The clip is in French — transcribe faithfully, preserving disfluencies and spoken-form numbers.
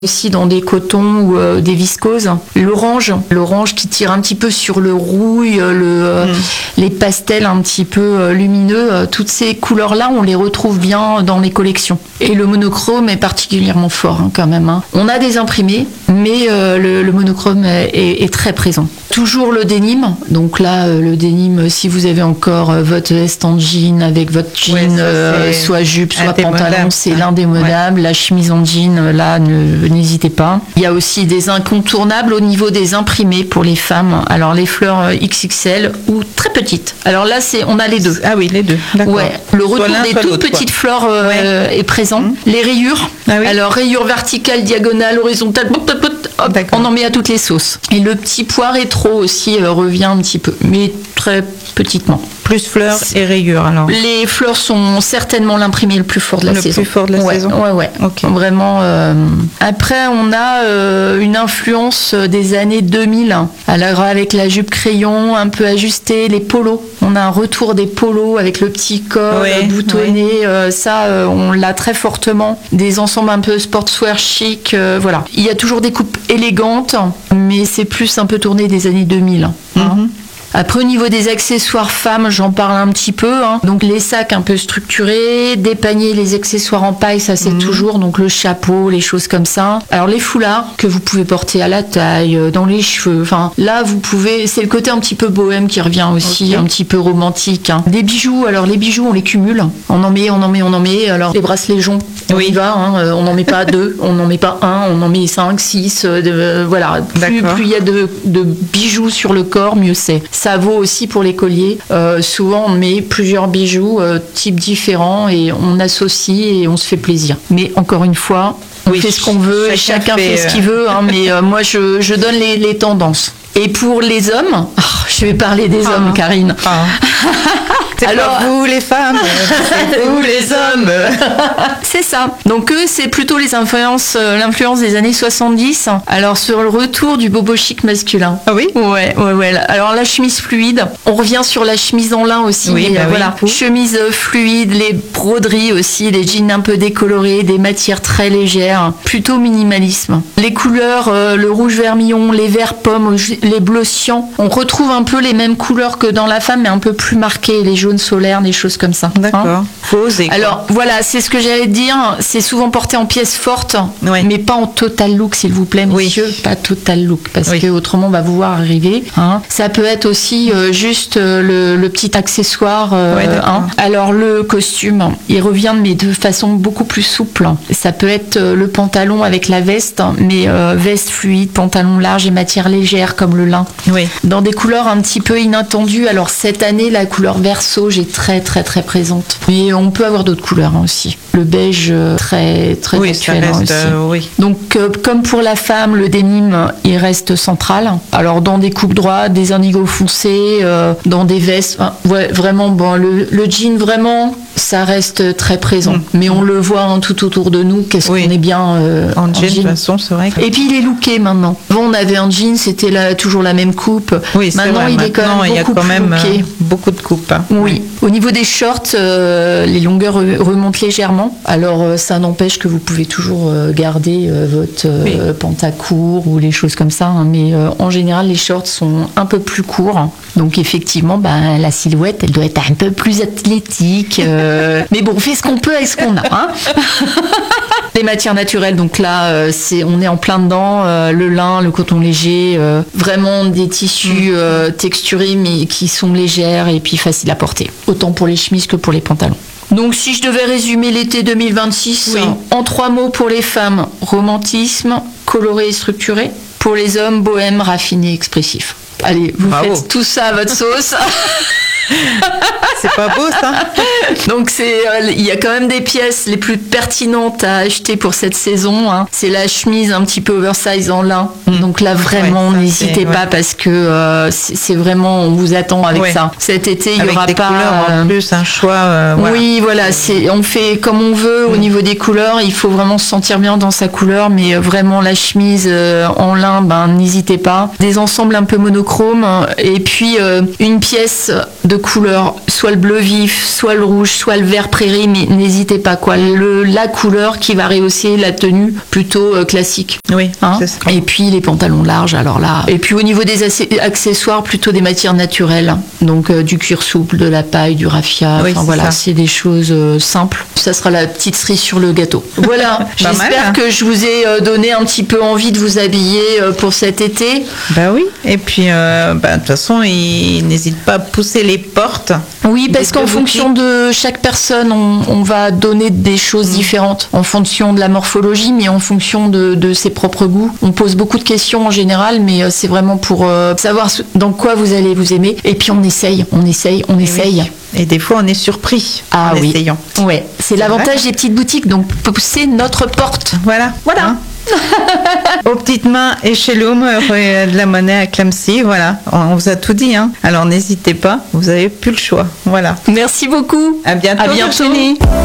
aussi dans des cotons ou euh, des viscoses. L'orange, l'orange qui tire un petit peu sur le rouille, le, euh, mmh. les pastels un petit peu euh, lumineux, euh, toutes ces couleurs-là, on les retrouve bien dans les collections. Et le monochrome est particulièrement fort hein, quand même. Hein. On a des imprimés, mais euh, le, le monochrome est, est, est très présent. Toujours le denim, donc là euh, le denim, si vous avez encore euh, votre veste en jean avec votre jean, ouais, ça, euh, soit jupe, soit pantalon, c'est l'indémodable. Ouais. La chemise en jean, là, ne, n'hésitez pas. Il y a aussi des incontournables au niveau des imprimés pour les femmes. Alors les fleurs X X L ou très petites. Alors là, c'est, on a les deux. Ah oui, les deux. D'accord. Ouais. Le retour des toutes petites quoi. fleurs euh, ouais. est présent. Mmh. Les rayures. Ah oui. Alors rayures verticales, diagonales, horizontales. Hop, on en met à toutes les sauces. Et le petit pois rétro aussi euh, revient un petit peu, mais très petitement. Plus fleurs c'est... et rayures alors. Les fleurs sont certainement l'imprimé le plus fort de la le saison. Le plus fort de la ouais, saison. Ouais, ouais. Okay. Vraiment. Euh... Après, on a euh, une influence des années deux mille. Alors avec la jupe crayon, un peu ajustée, les polos. On a un retour des polos avec le petit col ouais, boutonné. Ouais. Euh, ça, euh, on l'a très fortement. Des ensembles un peu sportswear chic. Euh, voilà. Il y a toujours des coupes élégantes, mais c'est plus un peu tourné des années deux mille. Hein. Mm-hmm. Après, au niveau des accessoires femmes, j'en parle un petit peu. Hein. Donc, les sacs un peu structurés, des paniers, les accessoires en paille, ça c'est mmh. toujours. Donc, le chapeau, les choses comme ça. Alors, les foulards que vous pouvez porter à la taille, dans les cheveux. Enfin, là, vous pouvez. C'est le côté un petit peu bohème qui revient aussi, okay. un petit peu romantique. Hein. Des bijoux. Alors, les bijoux, on les cumule. On en met, on en met, on en met. Alors, les bracelets joncs, on oui. y va. Hein. On n'en met pas deux, on n'en met pas un, on en met cinq, six. Euh, voilà. Plus, plus il y a de, de bijoux sur le corps, mieux c'est. Ça vaut aussi pour les colliers. Euh, souvent, on met plusieurs bijoux, euh, types différents, et on associe et on se fait plaisir. Mais encore une fois, on oui, fait ce qu'on veut, chacun, chacun fait, fait ce qu'il veut. Hein, mais euh, moi, je, je donne les, les tendances. Et pour les hommes, oh, je vais parler des ah, hommes, Karine. Ah. C'est alors pas vous les femmes, c'est vous les hommes. C'est ça. Donc eux, c'est plutôt les influences, euh, l'influence des années soixante-dix. Alors sur le retour du bobo chic masculin. Ah oui. Ouais, ouais, ouais. Alors la chemise fluide. On revient sur la chemise en lin aussi. Oui, mais, bah euh, voilà. Oui. Chemise fluide, les broderies aussi, les jeans un peu décolorés, des matières très légères, plutôt minimalisme. Les couleurs, euh, le rouge vermillon, les verts pommes, les bleus cyan. On retrouve un peu les mêmes couleurs que dans la femme, mais un peu plus marquées. Les jaunes solaires, des choses comme ça. D'accord. Hein. Faut oser. Alors voilà, c'est ce que j'allais dire. C'est souvent porté en pièces fortes, ouais. mais pas en total look, s'il vous plaît, messieurs. Oui. Pas total look, parce oui. que autrement on va vous voir arriver. Hein. Ça peut être aussi euh, juste euh, le, le petit accessoire. Euh, ouais, hein. Alors le costume, il revient mais de façon beaucoup plus souple. Ça peut être euh, le pantalon avec la veste, mais euh, veste fluide, pantalon large et matière légère comme le lin. Oui. Dans des couleurs un petit peu inattendues. Alors cette année, la couleur verso est très très très présente. Mais on peut avoir d'autres couleurs hein, aussi. Le beige euh, très très oui, actuel ça reste, aussi. Euh, oui. Donc euh, comme pour la femme, le denim il reste central. Alors dans des coupes droites, des indigos foncés, euh, dans des vestes, enfin, ouais, vraiment bon le, le jean vraiment ça reste très présent. Mmh. Mais on le voit hein, tout autour de nous. Qu'est-ce oui. qu'on est bien euh, en, en jean. De toute façon, c'est vrai. Que... Et puis il est looké maintenant. Avant on avait un jean, c'était la, toujours la même coupe. Oui, maintenant vrai. il est quand maintenant, même beaucoup il y a quand même looké. Euh, beaucoup de coupes. Hein. Oui. Au niveau des shorts, euh, les longueurs remontent légèrement. Alors euh, ça n'empêche que vous pouvez toujours euh, garder euh, votre euh, oui. pantacourt ou les choses comme ça. Hein, mais euh, en général, les shorts sont un peu plus courts. Donc effectivement, bah, la silhouette, elle doit être un peu plus athlétique. Euh, mais bon, on fait ce qu'on peut avec ce qu'on a. Hein. Les matières naturelles, donc là, euh, c'est, on est en plein dedans. Euh, le lin, le coton léger, euh, vraiment des tissus euh, texturés mais qui sont légères et puis faciles à porter. Autant pour les chemises que pour les pantalons. Donc si je devais résumer l'été deux mille vingt-six, oui. en trois mots pour les femmes, romantisme, coloré et structuré. Pour les hommes, bohème, raffiné, expressif. Allez, vous Bravo. Faites tout ça à votre sauce. C'est pas beau ça. Donc c'est, il euh, y a quand même des pièces les plus pertinentes à acheter pour cette saison. Hein. C'est la chemise un petit peu oversize en lin. Mmh. Donc là vraiment ouais, ça, n'hésitez pas ouais. parce que euh, c'est, c'est vraiment on vous attend avec ouais. ça. Cet été il y aura des pas. Couleurs, euh, en plus un choix. Euh, voilà. Oui voilà, c'est on fait comme on veut mmh. au niveau des couleurs. Il faut vraiment se sentir bien dans sa couleur, mais euh, vraiment la chemise euh, en lin, ben n'hésitez pas. Des ensembles un peu monochromes et puis euh, une pièce de couleurs, soit le bleu vif, soit le rouge, soit le vert prairie, mais n'hésitez pas quoi. Le, la couleur qui va rehausser la tenue plutôt euh, classique. Oui, hein. c'est ça. Et puis les pantalons larges, alors là. Et puis au niveau des accessoires, plutôt des matières naturelles. Donc euh, du cuir souple, de la paille, du raffia. Oui, enfin c'est voilà, ça. c'est des choses euh, simples. Ça sera la petite cerise sur le gâteau. Voilà, j'espère mal, hein. que je vous ai euh, donné un petit peu envie de vous habiller euh, pour cet été. Bah oui, et puis euh, bah, de toute façon, il n'hésite pas à pousser les portes. Oui, parce Des qu'en deux fonction boutiques. de chaque personne, on, on va donner des choses Mmh. différentes en fonction de la morphologie, mais en fonction de, de ses propres goûts. On pose beaucoup de questions en général, mais euh, c'est vraiment pour euh, savoir ce- dans quoi vous allez vous aimer. Et puis on essaye, on essaye, on Et essaye. oui. Et des fois, on est surpris Ah en oui. essayant. Ouais, c'est l'avantage vrai. des petites boutiques, donc pousser notre porte. Voilà. Voilà. Hein. Aux petites mains et chez l'homme, euh, de la monnaie à Clamcy, voilà. On vous a tout dit, hein. Alors n'hésitez pas, vous avez plus le choix. Voilà. Merci beaucoup. À bientôt. À bientôt. Virginie.